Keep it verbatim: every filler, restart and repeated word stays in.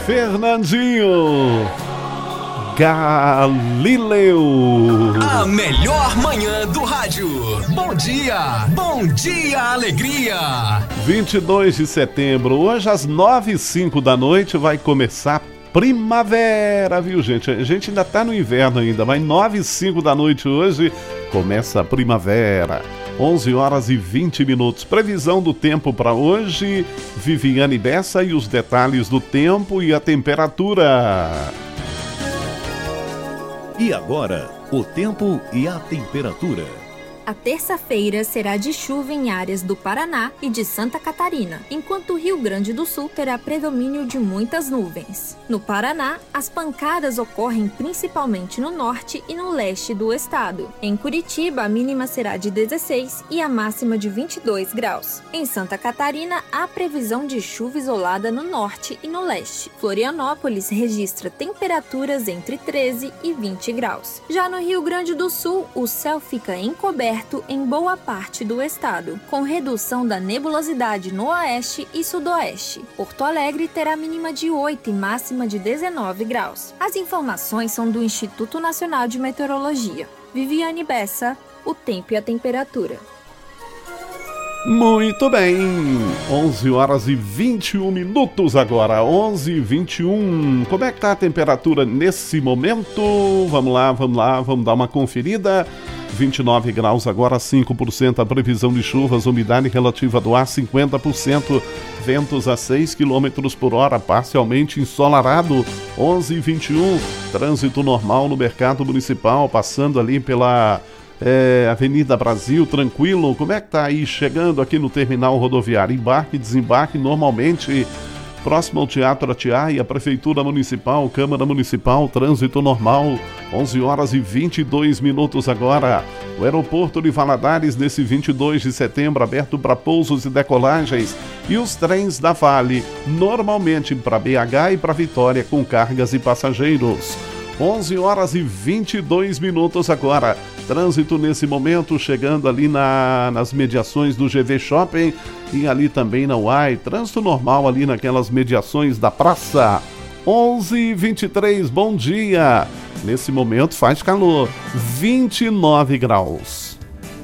Fernandinho Galileu. A melhor manhã do rádio. Bom dia, bom dia, alegria. vinte e dois de setembro, hoje às nove e cinco da noite vai começar primavera, viu, gente? A gente ainda tá no inverno ainda, mas nove e cinco da noite hoje começa a primavera. onze horas e vinte minutos. Previsão do tempo para hoje, Viviane Bessa e os detalhes do tempo e a temperatura. E agora, o tempo e a temperatura. A terça-feira será de chuva em áreas do Paraná e de Santa Catarina, enquanto o Rio Grande do Sul terá predomínio de muitas nuvens. No Paraná, as pancadas ocorrem principalmente no norte e no leste do estado. Em Curitiba, a mínima será de dezesseis e a máxima de vinte e dois graus. Em Santa Catarina, há previsão de chuva isolada no norte e no leste. Florianópolis registra temperaturas entre treze e vinte graus. Já no Rio Grande do Sul, o céu fica encoberto em boa parte do estado, com redução da nebulosidade no oeste e sudoeste. Porto Alegre terá mínima de oito e máxima de dezenove graus. As informações são do Instituto Nacional de Meteorologia. Viviane Bessa, o tempo e a temperatura. Muito bem, onze horas e vinte e um minutos agora, onze e vinte e um. Como é que tá a temperatura nesse momento? Vamos lá, vamos lá, vamos dar uma conferida. vinte e nove graus agora, cinco por cento a previsão de chuvas, umidade relativa do ar cinquenta por cento, ventos a seis quilômetros por hora, parcialmente ensolarado, onze e vinte e um, trânsito normal no mercado municipal, passando ali pela é, Avenida Brasil, tranquilo. Como é que tá aí chegando aqui no terminal rodoviário? Embarque e desembarque normalmente próximo ao Teatro Atiaia, Prefeitura Municipal, Câmara Municipal, trânsito normal, onze horas e vinte e dois minutos agora. O aeroporto de Valadares, nesse vinte e dois de setembro, aberto para pousos e decolagens. E os trens da Vale, normalmente para B H e para Vitória, com cargas e passageiros. onze horas e vinte e dois minutos agora. Trânsito nesse momento chegando ali na, nas mediações do G V Shopping e ali também na U A I. Trânsito normal ali naquelas mediações da praça. onze e vinte e três, bom dia. Nesse momento faz calor, vinte e nove graus.